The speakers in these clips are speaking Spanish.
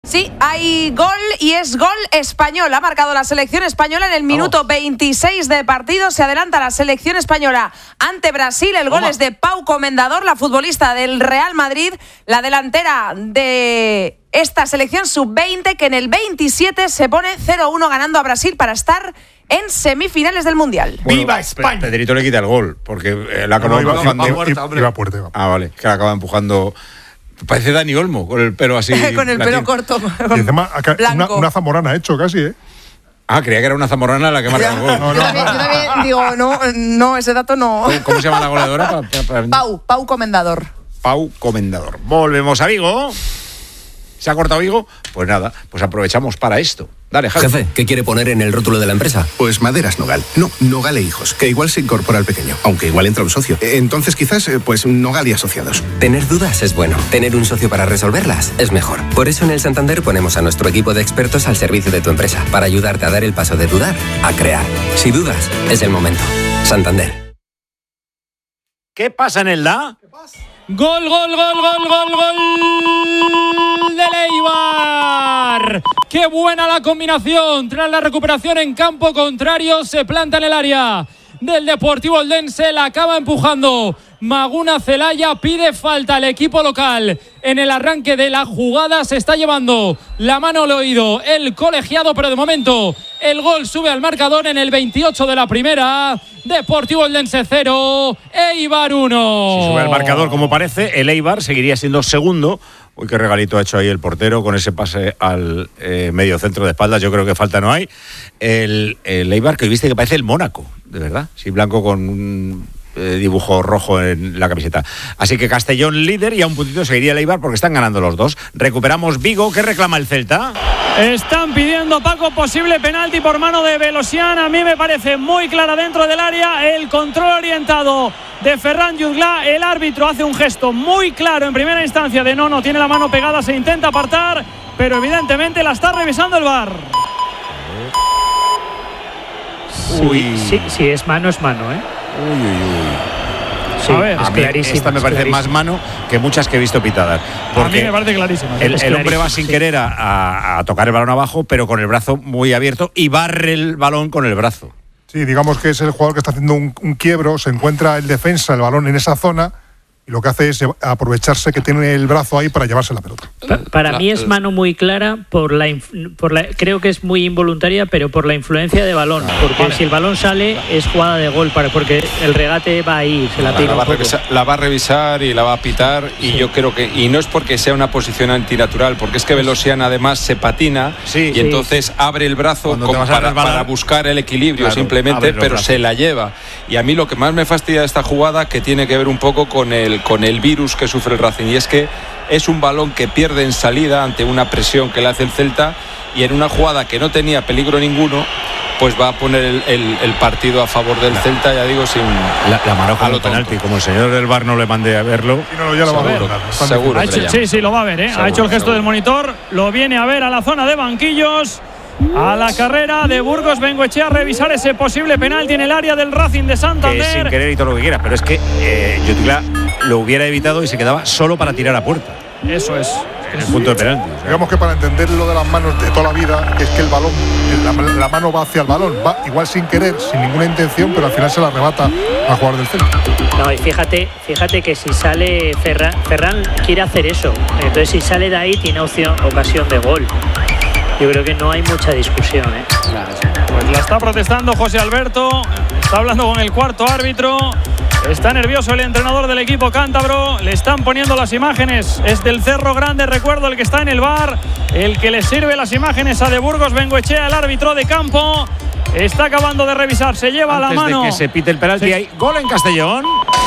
Sí, hay gol y es gol español. Ha marcado la selección española en el minuto 26 de partido. Se adelanta la selección española ante Brasil. El gol es de Pau Comendador, la futbolista del Real Madrid, la delantera de esta selección sub-20, que en el 27 se pone 0-1 ganando a Brasil para estar en semifinales del Mundial. Bueno, ¡Viva España! Pedrito le quita el gol, porque la acaba empujando. Iba fuerte. Ah, vale, que la acaba empujando. Parece Dani Olmo, con el pelo así. Con el pelo corto. Y encima, una zamorana hecho casi, ¿eh? Ah, creía que era una zamorana la que marca el gol. Yo también digo, no, ese dato no. ¿Cómo se llama la goleadora? Pau Comendador. Pau Comendador. Volvemos a Vigo. ¿Se ha cortado Vigo? Pues nada, pues aprovechamos para esto. Dale, Javi. Jefe, ¿qué quiere poner en el rótulo de la empresa? Pues Maderas Nogal. No, Nogal e Hijos, que igual se incorpora al pequeño, aunque igual entra un socio. Entonces quizás, pues Nogal y Asociados. Tener dudas es bueno. Tener un socio para resolverlas es mejor. Por eso en el Santander ponemos a nuestro equipo de expertos al servicio de tu empresa, para ayudarte a dar el paso de dudar a crear. Si dudas, es el momento. Santander. ¿Qué pasa en el Da? Gol de Eibar. Qué buena la combinación. Tras la recuperación en campo contrario, se planta en el área del Deportivo Eldense. La acaba empujando Maguna Celaya. Pide falta al equipo local. En el arranque de la jugada se está llevando la mano al oído el colegiado, pero de momento el gol sube al marcador en el 28 de la primera. Deportivo Eldense 0, Eibar 1. Si sube al marcador, como parece, el Eibar seguiría siendo segundo. Uy, qué regalito ha hecho ahí el portero con ese pase al medio centro de espaldas. Yo creo que falta no hay. El Eibar, que viste que parece el Mónaco, de verdad. Sí, blanco con un dibujo rojo en la camiseta. Así que Castellón líder y a un puntito seguiría el Eibar porque están ganando los dos. Recuperamos Vigo. ¿Qué reclama el Celta? Están pidiendo, Paco, posible penalti por mano de Velosian. A mí me parece muy clara dentro del área. El control orientado de Ferran Jutgla. El árbitro hace un gesto muy claro en primera instancia de no tiene la mano pegada, se intenta apartar, pero evidentemente la está revisando el VAR. Sí, es mano, es mano, ¿eh? Sí, a ver, es clarísima. Esta me parece más mano que muchas que he visto pitadas. Porque a mí me parece clarísima. El hombre va sin querer a tocar el balón abajo, pero con el brazo muy abierto y barre el balón con el brazo. Sí, digamos que es el jugador que está haciendo un quiebro, se encuentra el defensa, el balón en esa zona, y lo que hace es aprovecharse que tiene el brazo ahí para llevarse la pelota. Para mí es mano muy clara, creo que es muy involuntaria, pero por la influencia de balón. Porque si el balón sale, es jugada de gol, porque el regate va ahí, se la tira un poco. La va a revisar y la va a pitar, y yo creo que, y no es porque sea una posición antinatural, porque es que Velosian además se patina y entonces abre el brazo para buscar el equilibrio, simplemente, pero se la lleva. Y a mí lo que más me fastidia de esta jugada, que tiene que ver un poco con el virus que sufre el Racing, y es que es un balón que pierde en salida ante una presión que le hace el Celta, y en una jugada que no tenía peligro ninguno, pues va a poner el partido a favor del Celta, ya digo, sin la mano con el penalti. Como el señor del VAR no le mandé a verlo. Ya lo va a ver. Seguro. Sí, lo va a ver, ¿eh? Ha hecho el gesto del monitor, lo viene a ver a la zona de banquillos. A la carrera de Burgos Bengoechea a revisar ese posible penalti en el área del Racing de Santander. Que sin querer y todo lo que quiera, pero es que Jutgla lo hubiera evitado y se quedaba solo para tirar a puerta. Eso es. En el punto de penalti. Digamos que para entender lo de las manos de toda la vida, es que el balón, la mano va hacia el balón, va igual sin querer, sin ninguna intención, pero al final se la arrebata al jugador del Celta. No, y fíjate que si sale Ferran quiere hacer eso. Entonces si sale de ahí tiene ocasión de gol. Yo creo que no hay mucha discusión, ¿eh? Pues la está protestando José Alberto, está hablando con el cuarto árbitro, está nervioso el entrenador del equipo cántabro, le están poniendo las imágenes, es del Cerro Grande, recuerdo, el que está en el VAR, el que le sirve las imágenes a de Burgos Bengoechea, el árbitro de campo, está acabando de revisar, se lleva antes la mano. De que se pite el penalti, hay gol en Castellón.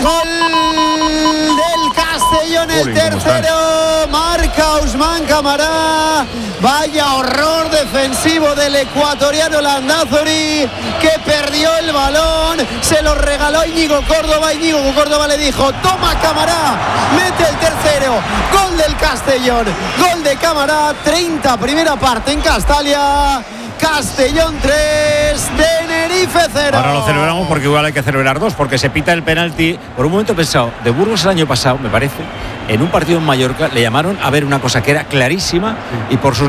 Gol del Castellón, el tercero, marca Ousmane Camara. Vaya horror defensivo del ecuatoriano Landázuri, que perdió el balón, se lo regaló Íñigo Córdoba. Íñigo Córdoba le dijo: toma Camara, mete el tercero. Gol del Castellón, gol de Camara, 30 primera parte en Castalia. Castellón 3, Tenerife 0. Ahora lo celebramos porque igual hay que celebrar dos, porque se pita el penalti. Por un momento he pensado, de Burgos el año pasado, me parece, en un partido en Mallorca le llamaron a ver una cosa que era clarísima y por sus